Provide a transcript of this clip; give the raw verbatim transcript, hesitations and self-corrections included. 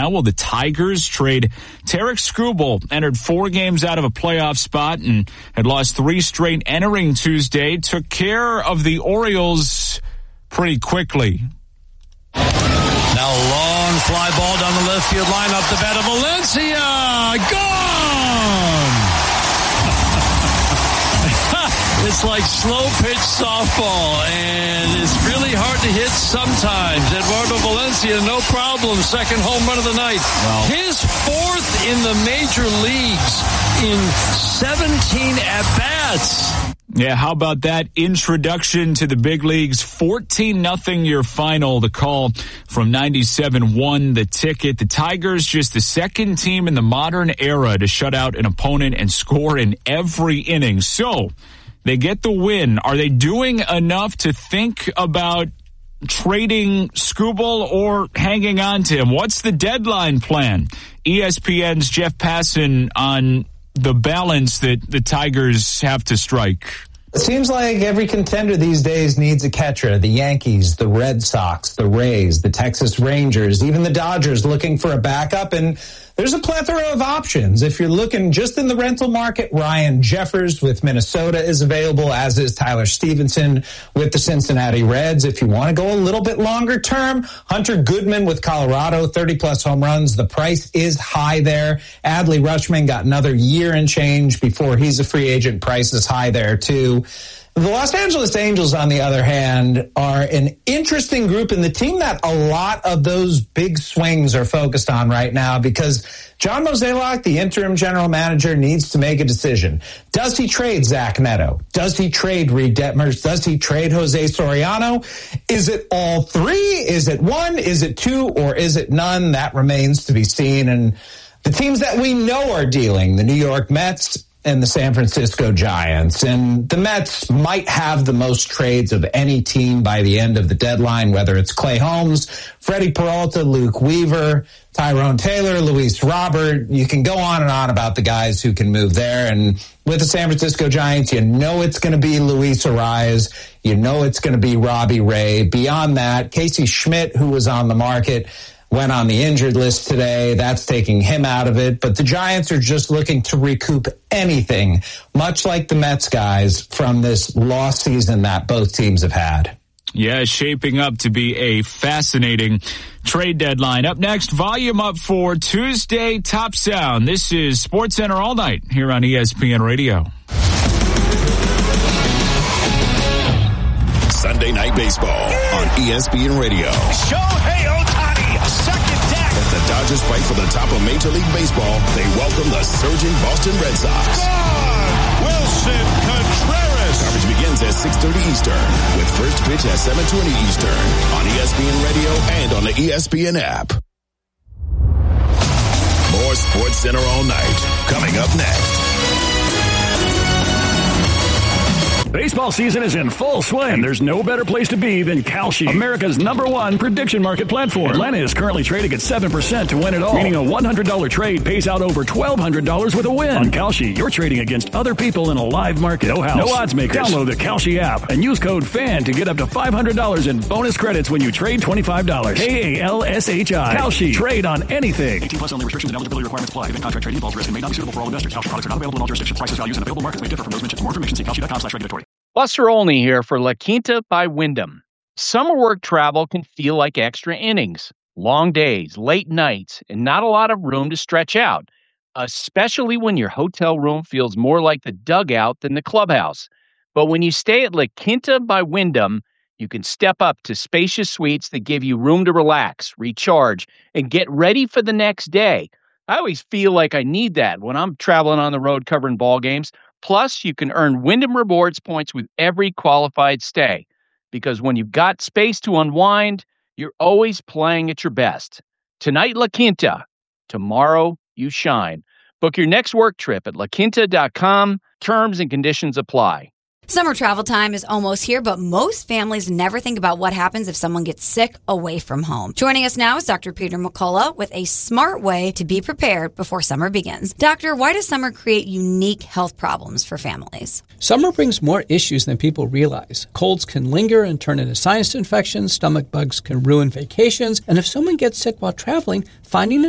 now. Will the Tigers trade Tarek Skubal? Entered four games out of a playoff spot and had lost three straight entering Tuesday. Took care of the Orioles pretty quickly. Now a long fly ball down the left field line up the bat of Valencia. Gone! It's like slow pitch softball, and it's really hard to hit sometimes. Eduardo Valencia, no problem. Second home run of the night. Wow. His fourth in the major leagues in seventeen at-bats. Yeah, how about that introduction to the big leagues? fourteen nothing your final. The call from ninety-seven won the ticket. The Tigers, just the second team in the modern era to shut out an opponent and score in every inning. So they get the win. Are they doing enough to think about trading Skubal or hanging on to him? What's the deadline plan? E S P N's Jeff Passan on the balance that the Tigers have to strike. It seems like every contender these days needs a catcher. The Yankees, the Red Sox, the Rays, the Texas Rangers, even the Dodgers looking for a backup. And there's a plethora of options. If you're looking just in the rental market, Ryan Jeffers with Minnesota is available, as is Tyler Stevenson with the Cincinnati Reds. If you want to go a little bit longer term, Hunter Goodman with Colorado, thirty-plus home runs. The price is high there. Adley Rutschman got another year and change before he's a free agent. Price is high there, too. The Los Angeles Angels, on the other hand, are an interesting group and the team that a lot of those big swings are focused on right now because John Mozeliak, the interim general manager, needs to make a decision. Does he trade Zach Neto? Does he trade Reed Detmers? Does he trade Jose Soriano? Is it all three? Is it one? Is it two? Or is it none? That remains to be seen. And the teams that we know are dealing, the New York Mets and the San Francisco Giants. And the Mets might have the most trades of any team by the end of the deadline, whether it's Clay Holmes, Freddie Peralta, Luke Weaver, Tyrone Taylor, Luis Robert. You can go on and on about the guys who can move there. And with the San Francisco Giants, you know it's going to be Luis Arias. You know it's going to be Robbie Ray. Beyond that, Casey Schmidt, who was on the market, went on the injured list today. That's taking him out of it. But the Giants are just looking to recoup anything, much like the Mets guys, from this lost season that both teams have had. Yeah, shaping up to be a fascinating trade deadline. Up next, volume up for Tuesday Top Sound. This is SportsCenter All Night here on E S P N Radio. Sunday Night Baseball on E S P N Radio. Shohei Ohtani, second deck. As the Dodgers fight for the top of Major League Baseball, they welcome the surging Boston Red Sox. Gone! Wilson Contreras. Coverage begins at six thirty Eastern with first pitch at seven twenty Eastern on E S P N Radio and on the E S P N app. More SportsCenter All Night coming up next. Baseball season is in full swing. There's no better place to be than Kalshi, America's number one prediction market platform. Atlanta is currently trading at seven percent to win it all, meaning a one hundred dollars trade pays out over twelve hundred dollars with a win. On Kalshi, you're trading against other people in a live market. No house, no odds makers. Download the Kalshi app and use code FAN to get up to five hundred dollars in bonus credits when you trade twenty-five dollars. K A L S H I. Kalshi. Trade on anything. eighteen plus only. Restrictions and eligibility requirements apply. Event contract trading involves risk and may not be suitable for all investors. Kalshi products are not available in all jurisdictions. Prices, values, and available markets may differ from those mentioned. For more information, see kalshi dot com slash regulatory. Buster Olney here for La Quinta by Wyndham. Summer work travel can feel like extra innings, long days, late nights, and not a lot of room to stretch out, especially when your hotel room feels more like the dugout than the clubhouse. But when you stay at La Quinta by Wyndham, you can step up to spacious suites that give you room to relax, recharge, and get ready for the next day. I always feel like I need that when I'm traveling on the road covering ball games. Plus, you can earn Wyndham Rewards points with every qualified stay. Because when you've got space to unwind, you're always playing at your best. Tonight, La Quinta. Tomorrow, you shine. Book your next work trip at la quinta dot com. Terms and conditions apply. Summer travel time is almost here, but most families never think about what happens if someone gets sick away from home. Joining us now is Doctor Peter McCullough with a smart way to be prepared before summer begins. Doctor, why does summer create unique health problems for families? Summer brings more issues than people realize. Colds can linger and turn into sinus infections, stomach bugs can ruin vacations, and if someone gets sick while traveling, finding a